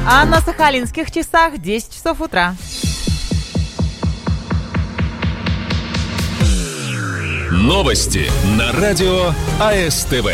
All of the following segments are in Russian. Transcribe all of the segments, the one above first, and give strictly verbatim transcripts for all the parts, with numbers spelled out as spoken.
А на сахалинских часах десять часов утра. Новости на радио АСТВ.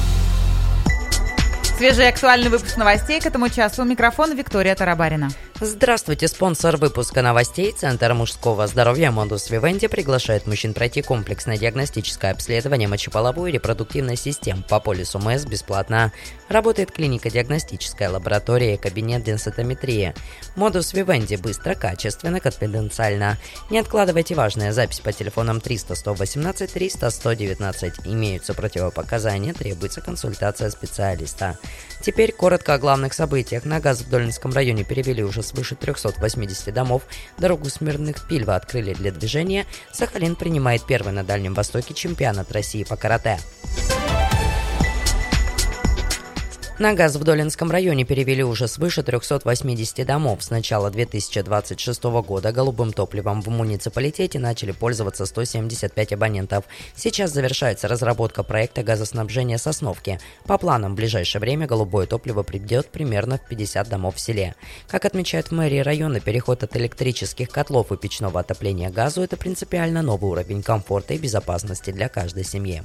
Свежий и актуальный выпуск новостей к этому часу. У микрофона Виктория Тарабарина. Здравствуйте, спонсор выпуска новостей. Центр мужского здоровья Модус Вивенди приглашает мужчин пройти комплексное диагностическое обследование мочеполовой и репродуктивной систем по полису МЭС бесплатно. Работает клиника диагностическая лаборатория и кабинет денситометрии. Модус Вивенди быстро, качественно, конфиденциально. Не откладывайте важная запись по телефонам триста сто восемнадцать триста сто девятнадцать. Имеются противопоказания, требуется консультация специалиста. Теперь коротко о главных событиях. На газ в Долинском районе перевели уже свыше триста восемьдесят домов. Дорогу Смирных Пильва открыли для движения. Сахалин принимает первый на Дальнем Востоке чемпионат России по карате. На газ в Долинском районе перевели уже свыше триста восемьдесят домов. С начала две тысячи двадцать шестого года голубым топливом в муниципалитете начали пользоваться сто семьдесят пять абонентов. Сейчас завершается разработка проекта газоснабжения Сосновки. По планам, в ближайшее время голубое топливо придет примерно в пятьдесят домов в селе. Как отмечают в мэрии района, переход от электрических котлов и печного отопления к газу – это принципиально новый уровень комфорта и безопасности для каждой семьи.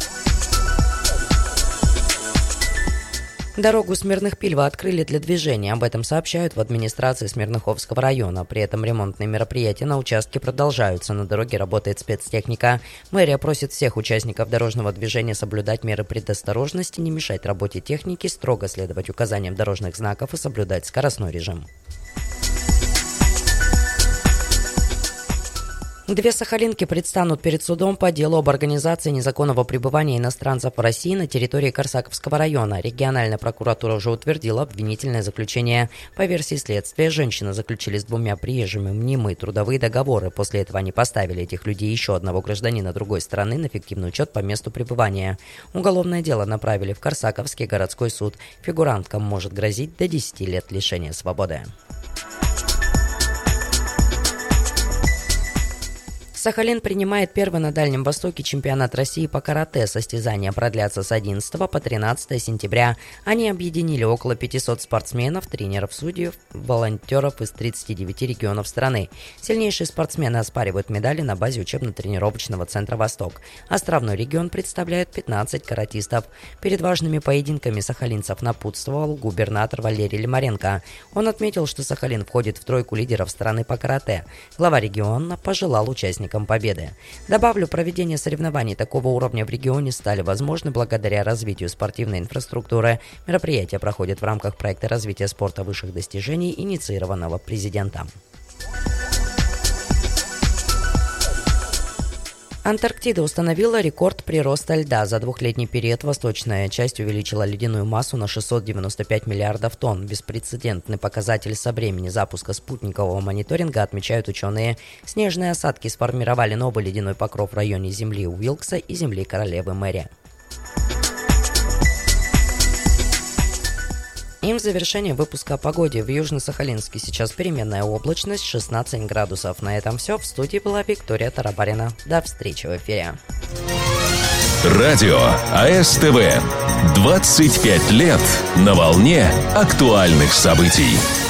Дорогу Смирных Пильва открыли для движения. Об этом сообщают в администрации Смирнаховского района. При этом ремонтные мероприятия на участке продолжаются. На дороге работает спецтехника. Мэрия просит всех участников дорожного движения соблюдать меры предосторожности, не мешать работе техники, строго следовать указаниям дорожных знаков и соблюдать скоростной режим. Две сахалинки предстанут перед судом по делу об организации незаконного пребывания иностранцев в России на территории Корсаковского района. Региональная прокуратура уже утвердила обвинительное заключение. По версии следствия, женщины заключили с двумя приезжими мнимые трудовые договоры. После этого они поставили этих людей и еще одного гражданина другой страны на фиктивный учет по месту пребывания. Уголовное дело направили в Корсаковский городской суд. Фигуранткам может грозить до десяти лет лишения свободы. Сахалин принимает первый на Дальнем Востоке чемпионат России по карате. Состязания продлятся с одиннадцатого по тринадцатое сентября. Они объединили около пятисот спортсменов, тренеров, судьев, волонтеров из тридцати девяти регионов страны. Сильнейшие спортсмены оспаривают медали на базе учебно-тренировочного центра «Восток». Островной регион представляют пятнадцать каратистов. Перед важными поединками сахалинцев напутствовал губернатор Валерий Лимаренко. Он отметил, что Сахалин входит в тройку лидеров страны по карате. Глава региона пожелал участникам победы. Добавлю, проведение соревнований такого уровня в регионе стали возможны благодаря развитию спортивной инфраструктуры. Мероприятие проходит в рамках проекта развития спорта высших достижений, инициированного президентом. Антарктида установила рекорд прироста льда. За двухлетний период восточная часть увеличила ледяную массу на шестьсот девяносто пять миллиардов тонн. Беспрецедентный показатель со времени запуска спутникового мониторинга, отмечают ученые. Снежные осадки сформировали новый ледяной покров в районе земли Уилкса и земли Королевы Мэри. И в завершение выпуска о погоде. В Южно-Сахалинске сейчас переменная облачность, шестнадцать градусов. На этом все. В студии была Виктория Тарабарина. До встречи в эфире. Радио АСТВ. двадцать пять лет на волне актуальных событий.